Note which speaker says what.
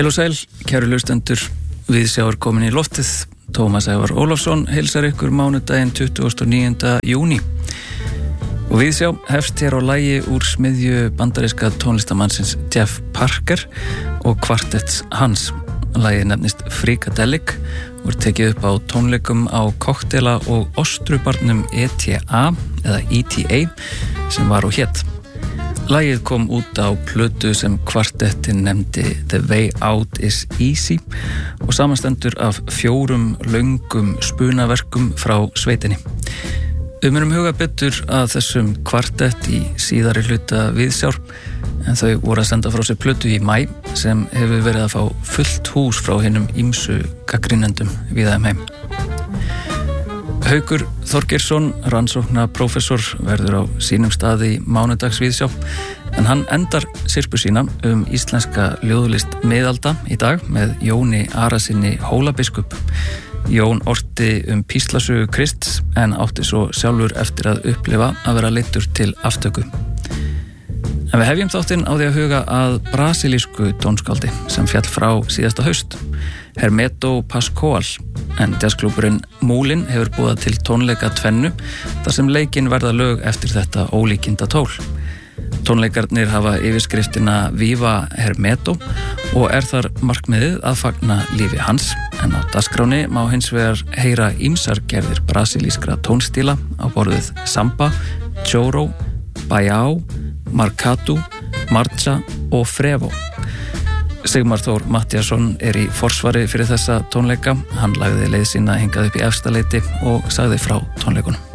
Speaker 1: Heil og sæl, kæru hlustendur, Viðsjá komin í loftið. Tómas Ævar Ólafsson heilsar ykkur mánudaginn 29. júní. Og Viðsjá hefst hér á lagi úr smiðju bandaríska tónlistamannsins Jeff Parker og kvartetts hans. Lagið nefnist Freakadelic og tekið upp á tónleikum á koktela- og ostrubarnum ETA eða ETA sem var og hét. Lagið kom út á plötu sem kvartettin nefndi The Way Out Is Easy og samanstendur af 4 löngum spunaverkum frá sveitinni. Munum huga betur að þessum kvartett í síðari hluta Viðsjár, en þau voru að senda frá sér plötu í maí sem hefur verið að fá fullt hús frá hinum ýmsu gagnrýnendum víða heim. Haukur Þorgeirsson, rannsóknaprófessor, verður á sínum stað í mánudags Viðsjá, en hann endar sirpu sína íslenska ljóðlist miðalda í dag með Jóni Arasyni Hólabiskup. Jón orti píslasögu Krists en átti svo sjálfur eftir að upplifa að vera leiddur til aftöku. En við hefjum þáttinn á því að huga að brasilísku tónskáldi sem fjall frá síðasta haust, Hermeto Pascoal, en jazzklúburinn Múlin hefur boðað til tónleika tvennu þar sem leikinn verða lög eftir þetta ólíkinda tól. Tónleikarnir hafa yfirskriftina Viva Hermeto og þar markmiðið að fagna lífi hans, en á dagskráni má hins vegar heyra ýmsar gerðir brasilískra tónstíla á borðið samba, choro, baião, maracatu, marcha og frevo. Sigmar Þór Matthíasson í forsvari fyrir þessa tónleika. Hann lagði leið sína hingað upp í efsta leiti og sagði frá tónleikunum.